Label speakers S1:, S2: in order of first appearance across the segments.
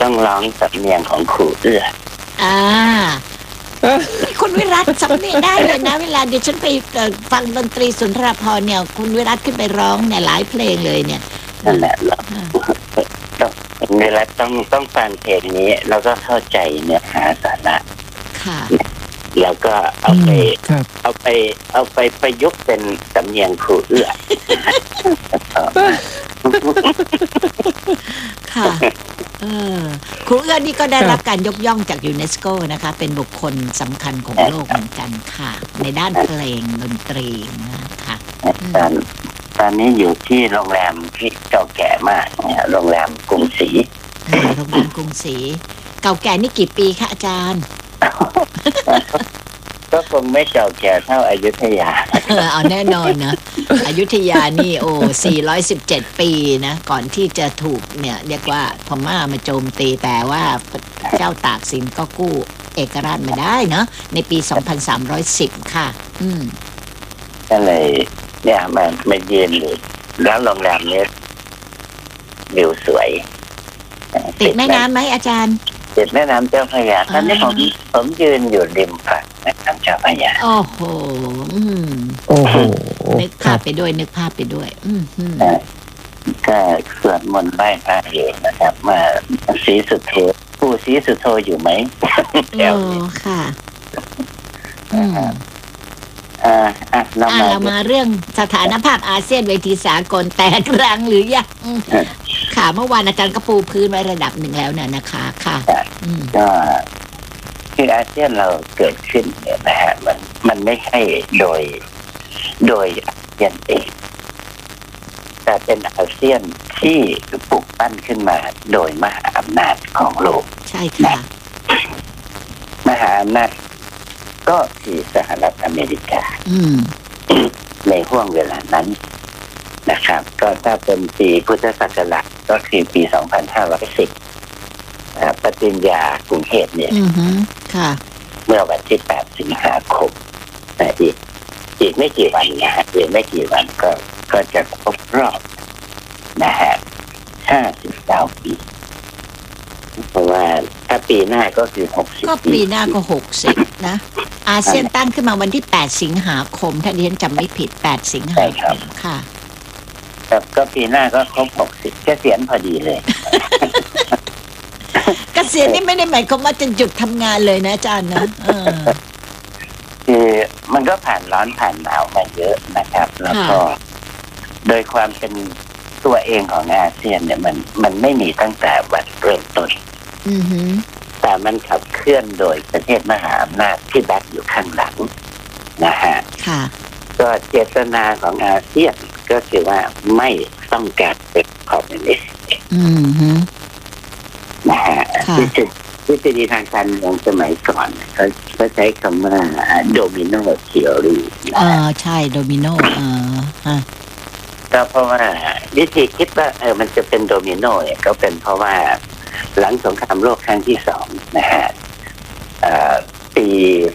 S1: ต้องร้องสำเนียงของครูเอื้อ
S2: คุณวิรัตสำเนียงได้เลยนะเวลาเดี๋ยวฉันไปฟังดนตรีสุนทรภรณ์เนี่ยคุณวิรัตขึ้นไปร้องเนี่ยหลายเพลงเลยเนี่ย
S1: นั่นแหละเวลาต้องฟังเพลงนี้แล้วก็เข้าใจเนื้อหาสาระ
S2: ค่ะ
S1: แล้วก็เอาไปประยุกต์เป็นสำเนียงครูเอื้อ
S2: ค่ะครูเอื้อนี่ก็ได้รับการยกย่องจากยูเนสโกนะคะเป็นบุคคลสำคัญของโลกเหมือนกันค่ะในด้านเพลงดนตรีนะคะ
S1: ตอนนี้อยู่ที่โรงแรมที่เก่าแก่มากเนี่ยโรงแรมกรุงศรี
S2: โรงแรมกรุงศรีเก่าแก่นี่กี่ปีคะอาจารย์
S1: ก็คงไม่เก่าแก่เท่าอยุธยา
S2: เอาแน่นอนนะอยุธยานี่417 ปีนะก่อนที่จะถูกเนี่ยเรียกว่าพม่ามาโจมตีแต่ว่าเจ้าตากสินก็กู้เอกราชมาได้เนาะในปี2310ค่ะ
S1: ก็เลยเนี่ยมายืนอยู่แล้วโรงแรมนี้วิวสวย
S2: ติดแม่น้ำไหมอาจารย์
S1: ติดแม่น้ำเจ้าพระยาตอนนี้ผมยืนอยู่ริมฝั่งแม่น้ำเจ้าพระยา
S2: โอ้โหนึกภาพไปด้วย
S1: ก็สวดมนต์ไหว้พระอยู่นะครับมาศรีสุโธปู่ศรีสุโธอยู่ไหม
S2: ค่ะ
S1: เรา
S2: มาเรื่องสถานภาพอาเซียนเวทีสากลแตกรังหรือยังค่ะเมื่อวานอาจารย์ก็ปูพื้นไว้ระดับหนึ่งแล้วเนี่ยนะคะค่ะ
S1: ก็คืออาเซียนเราเกิดขึ้นเนี่ยนะฮะมันไม่ใช่โดยอาเซียนเองแต่เป็นอาเซียนที่ปลุกปั้นขึ้นมาโดยมหาอำนาจของโลก
S2: ใช่ค่ะ
S1: มหาอำนาจก็คือสหรัฐอเมริกาในห่วงเวลานั้นนะครับก็ถ้าเป็นปีพุทธศักราชก็คือปี2510ปฏิญญากรุงเทพเนี่ยเมื่อวันที่8 สิงหาคมอีกไม่กี่วันนะฮะอีกไม่กี่วันก็จะครบรอบนะฮะ59 ปีเพราะว่าถ้าปีหน้าก็คือ60
S2: ก็ปีหน้าก็60นะอาเซียนตั้งขึ้นมาวันที่8 สิงหาคมถ้าดิฉันจำไม่ผิด8 สิงหาคมค่ะ
S1: ก็ปีหน้าก็ครบ60เกษียณพอดีเลย
S2: เกษียณนี่ไม่ได้หมายความว่าจะหยุดทำงานเลยนะอาจารย์นะ
S1: คือมันก็ผ่านร้อนผ่านหนาวมาเยอะนะครับแล้วก็โดยความเป็นตัวเองของอาเซียนเนี่ยมันไม่มีตั้งแต่วันเริ่มต้นแต่มันขับเคลื่อนโดยประเทศมหาอำนาจที่แบ็คอยู่ข้างหลังนะฮะก็เจตนาของอาเซียนก็คือว่าไม่ต้องการเป็นคอมมิวนิสต์นะฮะทฤษฎีทางการเมืองสมัยก่อนเขาใช้คำว่าโดมิโนเทอรี
S2: ใช่โดมิโน
S1: ก็เพราะว่าวิธีคิดว่ามันจะเป็นโดมิโนเนี่ยก็เป็นเพราะว่าหลังสงครามโลกครั้งที่2นะฮะปี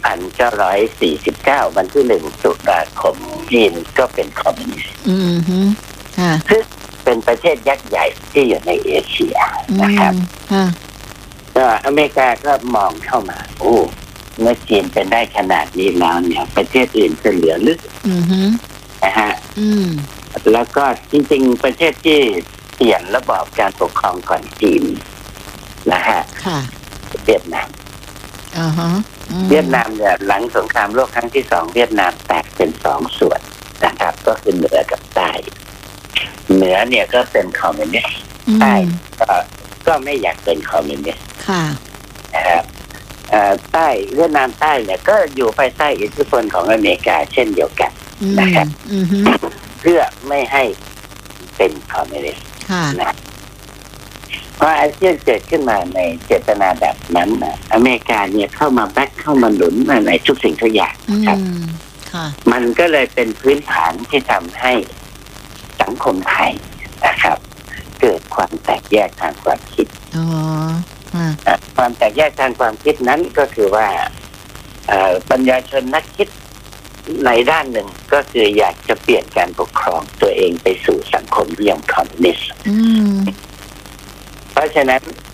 S1: 1949วันที่1 ตุลาคมจีนก็เป็นคอมมิวนิสต์ซึ่งเป็นประเทศยักษ์ใหญ่ที่อยู่ในเอเชียนะครับก็อเมริกาก็มองเข้ามาเมื่อจีนเป็นได้ขนาดนี้แล้วเนี่ยประเทศอื่นจะเหลือหรือนะฮะแล้วก็จริงๆประเทศที่เปลี่ยนระบอบการปกครองก่อนจีนนะฮะเวียดนามเวียดนามเนี่ยหลังสงครามโลกครั้งที่2เวียดนามแตกเป็น2 ส่วนนะครับก็คือเหนือกับใต้เหนือเนี่ยก็เป็นคอมมิวนิสต์ใต้ก็ไม่อยากเป็นคอมมิวนิสต์นะครับใต้เวียดนามใต้เนี่ยก็อยู่ภายใต้อิทธิพลของอเมริกาเช่นเดียวกันนะครับเพื่อไม่ให้เป็นคอมมิวนิสต์นะพออาเซียนเกิดขึ้นมาในเจตนาแบบนั้นนะอเมริกาเนี่ยเข้ามาแบ็คเข้ามาหนุนมาในทุกสิ่งทุกอย่างครับมันก็เลยเป็นพื้นฐานที่ทำให้สังคมไทยนะครับเกิดความแตกแยกทางความคิดความแตกแยกทางความคิดนั้นก็คือว่าปัญญาชนนักคิดในด้านหนึ่งก็คืออยากจะเปลี่ยนการปกครองตัวเองไปสู่สังคมเยี่ยมคอมมิวนิสต์เพราะฉะนั้น